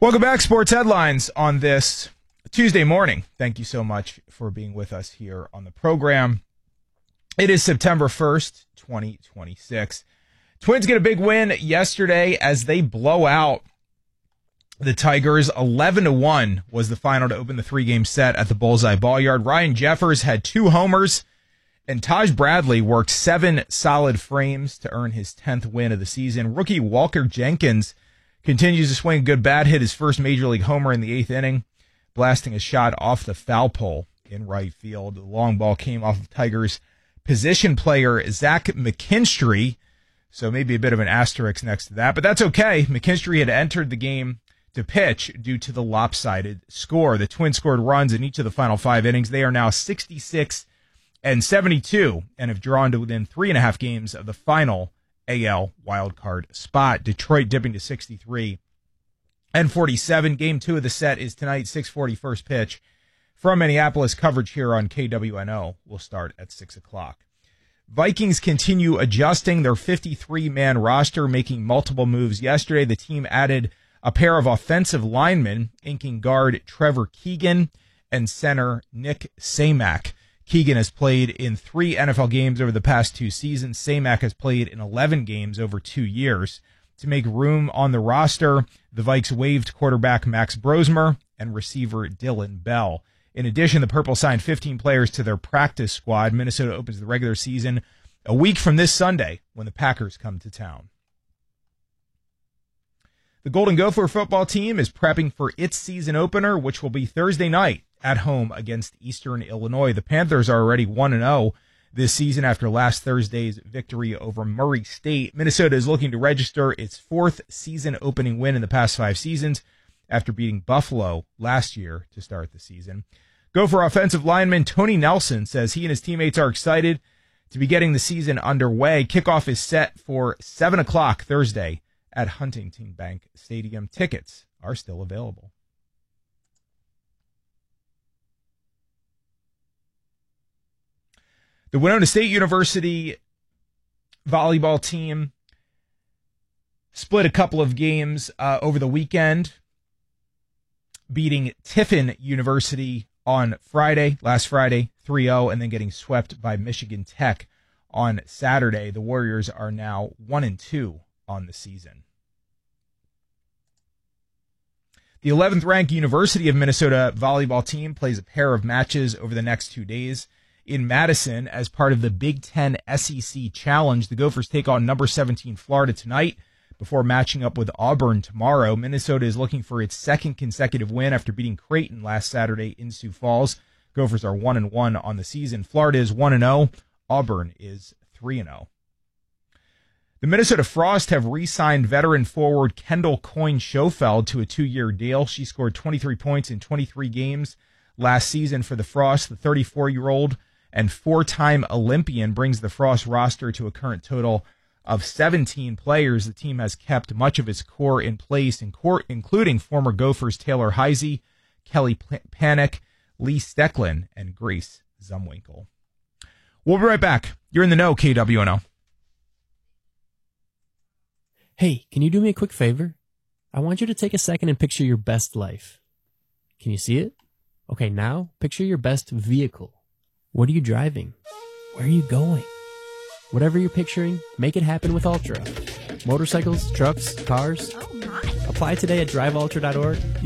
Welcome back, Sports Headlines on this Tuesday morning. Thank you so much for being with us here on the program. It is September 1st, 2026. Twins get a big win yesterday as they blow out the Tigers. 11-1 was the final to open the three-game set at the Bullseye Ball-Yard. Ryan Jeffers had 2 homers, and Taj Bradley worked 7 solid frames to earn his 10th win of the season. Rookie Walker Jenkins continues to swing a good bat, hit his first Major League homer in the 8th inning, blasting a shot off the foul pole in right field. The long ball came off of Tigers' position player, Zach McKinstry, so maybe a bit of an asterisk next to that, but that's okay. McKinstry had entered the game to pitch due to the lopsided score. The Twins scored runs in each of the final 5 innings. They are now 66 and 72 and have drawn to within 3.5 games of the final AL wildcard spot. Detroit dipping to 63 and 47. Game 2 of the set is tonight, 6:40 first pitch from Minneapolis. Coverage here on KWNO will start at 6 o'clock. Vikings continue adjusting their 53-man roster, making multiple moves yesterday. The team added a pair of offensive linemen, inking guard Trevor Keegan and center Nick Samac. Keegan has played in 3 NFL games over the past 2 seasons. Samac has played in 11 games over 2 years. To make room on the roster, the Vikes waived quarterback Max Brosmer and receiver Dylan Bell. In addition, the Purple signed 15 players to their practice squad. Minnesota opens the regular season a week from this Sunday when the Packers come to town. The Golden Gopher football team is prepping for its season opener, which will be Thursday night at home against Eastern Illinois. The Panthers are already 1-0 this season after last Thursday's victory over Murray State. Minnesota is looking to register its 4th season opening win in the past 5 seasons after beating Buffalo last year to start the season. Gopher offensive lineman Tony Nelson says he and his teammates are excited to be getting the season underway. Kickoff is set for 7 o'clock Thursday at Huntington Bank Stadium. Tickets are still available. The Winona State University volleyball team split a couple of games over the weekend, beating Tiffin University on last Friday, 3-0, and then getting swept by Michigan Tech on Saturday. The Warriors are now 1-2 on the season. The 11th-ranked University of Minnesota volleyball team plays a pair of matches over the next 2 days in Madison as part of the Big Ten SEC Challenge. The Gophers take on number 17 Florida tonight before matching up with Auburn tomorrow. Minnesota is looking for its 2nd consecutive win after beating Creighton last Saturday in Sioux Falls. Gophers are 1-1 on the season. Florida is 1-0. Auburn is 3-0. The Minnesota Frost have re-signed veteran forward Kendall Coyne Schofeld to a 2-year deal. She scored 23 points in 23 games last season for the Frost. The 34-year-old and 4-time Olympian brings the Frost roster to a current total of 17 players. The team has kept much of its core in place, including former Gophers Taylor Heisey, Kelly Panic, Lee Stecklin, and Grace Zumwinkle. We'll be right back. You're in the know, KWNO. Hey, can you do me a quick favor? I want you to take a second and picture your best life. Can you see it? Okay, now picture your best vehicle. What are you driving? Where are you going? Whatever you're picturing, make it happen with Ultra. Motorcycles, trucks, cars. Oh my! Apply today at driveultra.org.